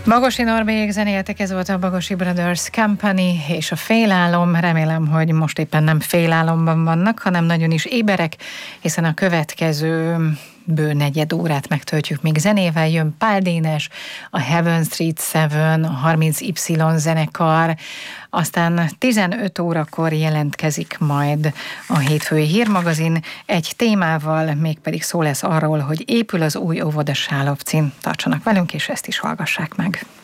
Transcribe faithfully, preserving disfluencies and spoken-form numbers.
Bagosi Norbék zenéltek, ez volt a Bagosi Brothers Company és a Félálom. Remélem, hogy most éppen nem félálomban vannak, hanem nagyon is éberek, hiszen a következő bő negyed órát megtöltjük még zenével. Jön Pál Dénes, a Heaven Street Seven, a harminc Y zenekar, aztán tizenöt órakor jelentkezik majd a Hétfői Hírmagazin egy témával, mégpedig szó lesz arról, hogy épül az új óvoda Sálovcin. Tartsanak velünk, és ezt is hallgassák meg.